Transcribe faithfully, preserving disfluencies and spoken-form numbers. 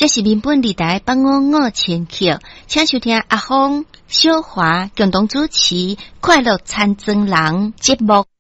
这是民本电台帮我五千克，请收听阿峰、小华共同主持《快乐餐庄人》节目。